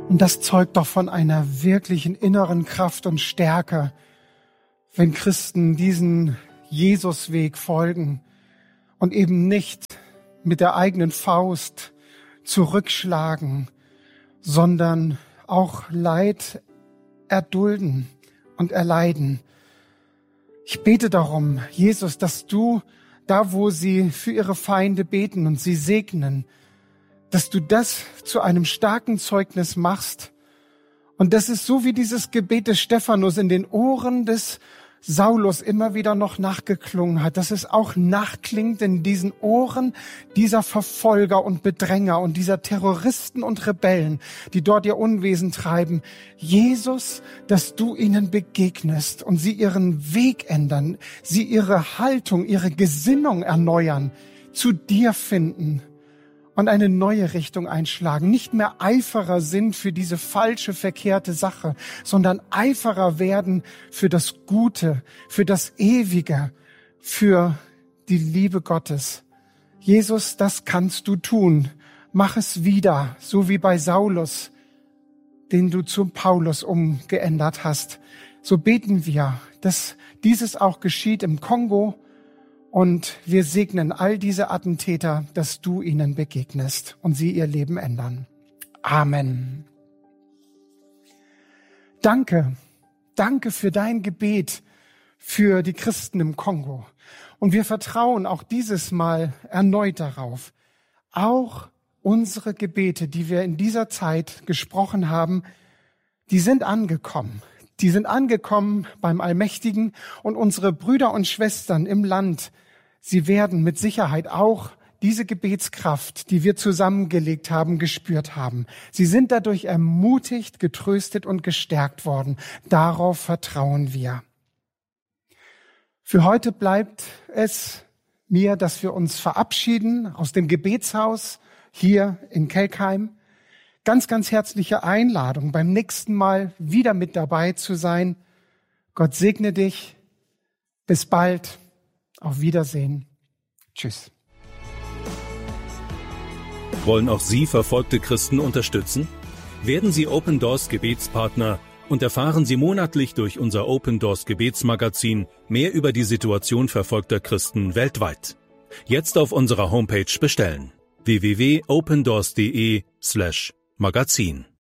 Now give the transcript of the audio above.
Und das zeugt doch von einer wirklichen inneren Kraft und Stärke, wenn Christen diesen Jesusweg folgen und eben nicht mit der eigenen Faust zurückschlagen, sondern auch Leid erdulden und erleiden. Ich bete darum, Jesus, dass du da, wo sie für ihre Feinde beten und sie segnen, dass du das zu einem starken Zeugnis machst. Und das ist so wie dieses Gebet des Stephanus in den Ohren des Saulus immer wieder noch nachgeklungen hat, dass es auch nachklingt in diesen Ohren dieser Verfolger und Bedränger und dieser Terroristen und Rebellen, die dort ihr Unwesen treiben. Jesus, dass du ihnen begegnest und sie ihren Weg ändern, sie ihre Haltung, ihre Gesinnung erneuern, zu dir finden und eine neue Richtung einschlagen. Nicht mehr Eiferer sind für diese falsche, verkehrte Sache, sondern Eiferer werden für das Gute, für das Ewige, für die Liebe Gottes. Jesus, das kannst du tun. Mach es wieder, so wie bei Saulus, den du zum Paulus umgeändert hast. So beten wir, dass dieses auch geschieht im Kongo. Und wir segnen all diese Attentäter, dass du ihnen begegnest und sie ihr Leben ändern. Amen. Danke für dein Gebet für die Christen im Kongo. Und wir vertrauen auch dieses Mal erneut darauf. Auch unsere Gebete, die wir in dieser Zeit gesprochen haben, die sind angekommen. Die sind angekommen beim Allmächtigen und unsere Brüder und Schwestern im Land, sie werden mit Sicherheit auch diese Gebetskraft, die wir zusammengelegt haben, gespürt haben. Sie sind dadurch ermutigt, getröstet und gestärkt worden. Darauf vertrauen wir. Für heute bleibt es mir, dass wir uns verabschieden aus dem Gebetshaus hier in Kelkheim. Ganz, ganz herzliche Einladung, beim nächsten Mal wieder mit dabei zu sein. Gott segne dich. Bis bald. Auf Wiedersehen. Tschüss. Wollen auch Sie verfolgte Christen unterstützen? Werden Sie Open Doors Gebetspartner und erfahren Sie monatlich durch unser Open Doors Gebetsmagazin mehr über die Situation verfolgter Christen weltweit. Jetzt auf unserer Homepage bestellen: www.opendoors.de/magazin